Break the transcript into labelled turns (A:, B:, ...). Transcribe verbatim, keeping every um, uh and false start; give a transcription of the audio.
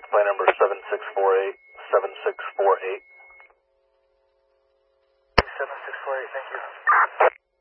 A: Plane number seven six four eight, seven six four eight.
B: seven six four eight, thank you.